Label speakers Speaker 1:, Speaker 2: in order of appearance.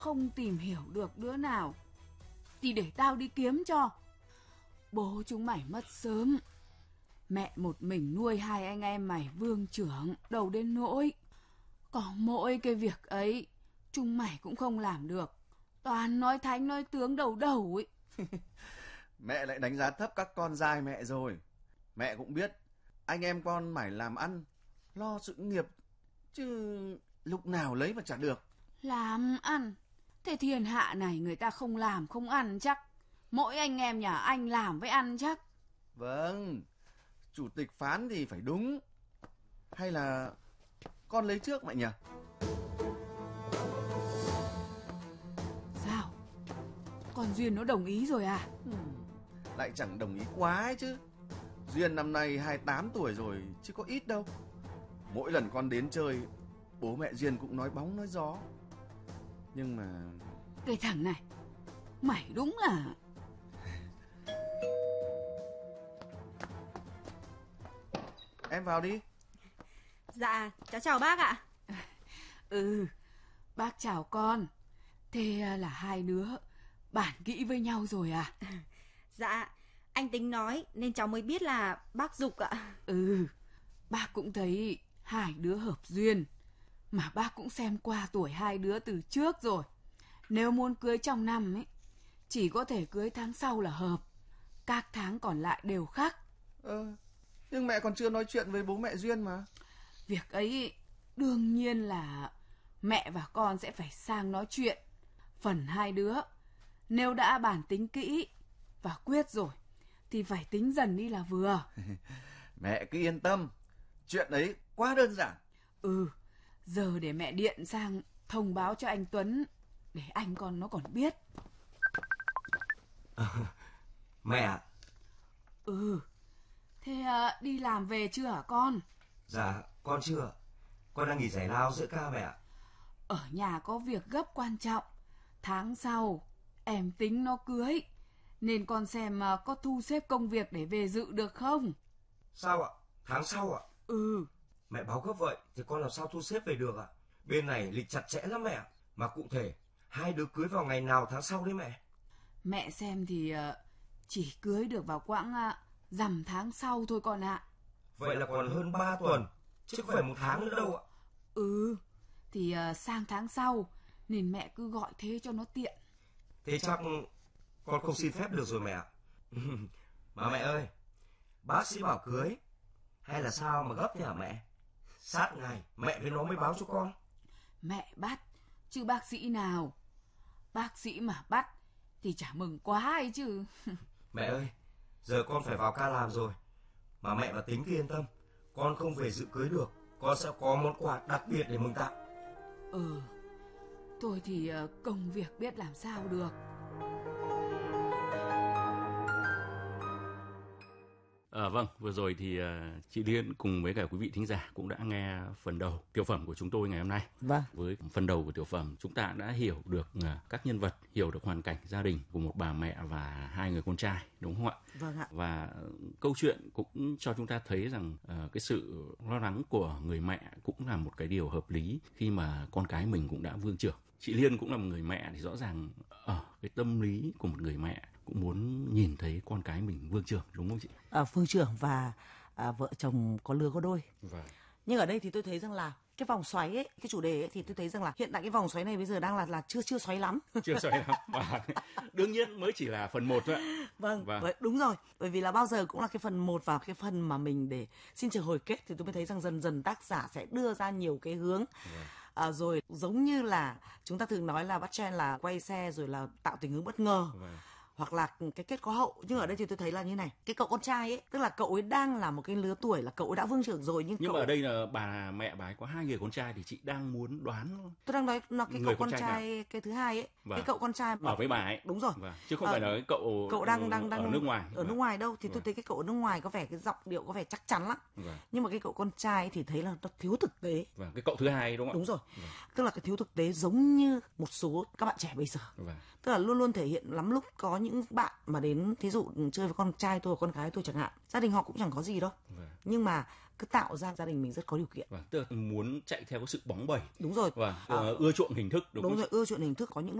Speaker 1: không tìm hiểu được đứa nào thì để tao đi kiếm cho. Bố chúng mày mất sớm, mẹ một mình nuôi hai anh em mày vương trưởng, đâu đến nỗi. Có mỗi cái việc ấy chúng mày cũng không làm được, toàn nói thánh nói tướng đầu đầu ấy.
Speaker 2: Mẹ lại đánh giá thấp các con trai mẹ rồi. Mẹ cũng biết anh em con mày làm ăn lo sự nghiệp, chứ lúc nào lấy mà trả được.
Speaker 1: Làm ăn? Thế thiên hạ này người ta không làm không ăn chắc. Mỗi anh em nhà anh làm với ăn chắc.
Speaker 2: Vâng, chủ tịch phán thì phải đúng. Hay là con lấy trước mẹ nhỉ?
Speaker 1: Sao? Con Duyên nó đồng ý rồi à?
Speaker 2: Lại chẳng đồng ý quá ấy chứ. Duyên năm nay 28 tuổi rồi chứ có ít đâu. Mỗi lần con đến chơi, bố mẹ Duyên cũng nói bóng nói gió. Nhưng mà...
Speaker 1: Cái thằng này, mày đúng là...
Speaker 2: Em vào đi.
Speaker 3: Dạ, cháu chào bác ạ.
Speaker 1: Bác chào con. Thế là hai đứa bàn kỹ với nhau rồi à?
Speaker 3: Dạ, anh Tính nói nên cháu mới biết là bác giục ạ.
Speaker 1: Bác cũng thấy hai đứa hợp duyên. Mà bác cũng xem qua tuổi hai đứa từ trước rồi. Nếu muốn cưới trong năm ấy, chỉ có thể cưới tháng sau là hợp. Các tháng còn lại đều khác.
Speaker 2: Nhưng mẹ còn chưa nói chuyện với bố mẹ Duyên mà.
Speaker 1: Việc ấy đương nhiên là mẹ và con sẽ phải sang nói chuyện. Phần hai đứa, nếu đã bàn tính kỹ và quyết rồi thì phải tính dần đi là vừa.
Speaker 2: Mẹ cứ yên tâm, chuyện ấy quá đơn giản.
Speaker 1: Giờ để mẹ điện sang thông báo cho anh Tuấn, để anh con nó còn biết.
Speaker 4: Mẹ ạ.
Speaker 1: Thế đi làm về chưa hả con?
Speaker 4: Dạ, con chưa. Con đang nghỉ giải lao giữa ca mẹ ạ.
Speaker 1: Ở nhà có việc gấp quan trọng. Tháng sau em tính nó cưới, nên con xem có thu xếp công việc để về dự được không?
Speaker 4: Sao ạ? Tháng sau ạ? Mẹ báo gấp vậy thì con làm sao thu xếp về được ạ? Bên này lịch chặt chẽ lắm mẹ ạ. Mà cụ thể hai đứa cưới vào ngày nào tháng sau đấy mẹ?
Speaker 1: Mẹ xem thì chỉ cưới được vào quãng rằm tháng sau thôi con ạ.
Speaker 4: Vậy là còn hơn 3 tuần, chứ không phải một tháng nữa đâu ạ.
Speaker 1: Thì sang tháng sau, nên mẹ cứ gọi thế cho nó tiện.
Speaker 4: Thế chắc con không xin phép được rồi mẹ ạ. Mà mẹ ơi, bác sĩ bảo cưới hay là sao mà gấp thế hả mẹ? Sát ngày mẹ với nó mới báo cho con.
Speaker 1: Mẹ bắt, chứ bác sĩ nào. Bác sĩ mà bắt thì chả mừng quá ấy chứ.
Speaker 4: Mẹ ơi, giờ con phải vào ca làm rồi. Mà mẹ và Tính cứ yên tâm, con không về dự cưới được, con sẽ có món quà đặc biệt để mừng tặng.
Speaker 1: Tôi thì công việc biết làm sao được.
Speaker 5: Vâng, vừa rồi thì chị Liên cùng với cả quý vị thính giả cũng đã nghe phần đầu tiểu phẩm của chúng tôi ngày hôm nay.
Speaker 6: Vâng.
Speaker 5: Với phần đầu của tiểu phẩm, chúng ta đã hiểu được các nhân vật, hiểu được hoàn cảnh gia đình của một bà mẹ và hai người con trai, đúng không ạ?
Speaker 6: Vâng ạ.
Speaker 5: Và câu chuyện cũng cho chúng ta thấy rằng cái sự lo lắng của người mẹ cũng là một cái điều hợp lý khi mà con cái mình cũng đã vương trưởng. Chị Liên cũng là một người mẹ thì rõ ràng ở cái tâm lý của một người mẹ cũng muốn nhìn thấy con cái mình vương trưởng, đúng không chị?
Speaker 6: Vương trưởng và vợ chồng có lứa có đôi.
Speaker 5: Vâng.
Speaker 6: Nhưng ở đây thì tôi thấy rằng là cái vòng xoáy ấy, cái chủ đề ấy, thì tôi thấy rằng là hiện tại cái vòng xoáy này bây giờ đang là chưa xoáy lắm.
Speaker 5: Chưa xoáy lắm. Và đương nhiên mới chỉ là phần 1 thôi ạ.
Speaker 6: Vâng. Đúng rồi. Bởi vì là bao giờ cũng là cái phần 1 vào cái phần mà mình để xin chờ hồi kết, thì tôi mới thấy rằng dần dần tác giả sẽ đưa ra nhiều cái hướng. Rồi giống như là chúng ta thường nói là bắt trend là quay xe rồi là tạo tình huống bất ngờ. Hoặc là cái kết có hậu. Nhưng ở đây thì tôi thấy là như này, cái cậu con trai ấy, tức là cậu ấy đang là một cái lứa tuổi là cậu ấy đã vương trưởng rồi, nhưng
Speaker 5: mà ở đây là bà ấy có hai người con trai, thì chị đang muốn đoán.
Speaker 6: Tôi đang nói là cái cậu con trai cái thứ hai ấy, cái cậu con trai
Speaker 5: ở với bà ấy.
Speaker 6: Đúng rồi.
Speaker 5: Chứ không phải là cái cậu
Speaker 6: đang
Speaker 5: ở nước ngoài.
Speaker 6: Ở nước ngoài đâu thì tôi thấy cái cậu ở nước ngoài có vẻ cái giọng điệu có vẻ chắc chắn lắm. Nhưng mà cái cậu con trai thì thấy là nó thiếu thực tế.
Speaker 5: Cái cậu thứ hai đúng không?
Speaker 6: Đúng rồi. Tức là cái thiếu thực tế giống như một số các bạn trẻ bây giờ. Tức là luôn luôn thể hiện lắm lúc có những những bạn mà đến thí dụ chơi với con trai tôi, con gái tôi chẳng hạn, gia đình họ cũng chẳng có gì đâu, nhưng mà cứ tạo ra gia đình mình rất có điều kiện.
Speaker 5: Tức là muốn chạy theo cái sự bóng bẩy.
Speaker 6: Đúng rồi.
Speaker 5: Ưa chuộng hình thức.
Speaker 6: Đúng rồi, ưa chuộng hình thức. Có những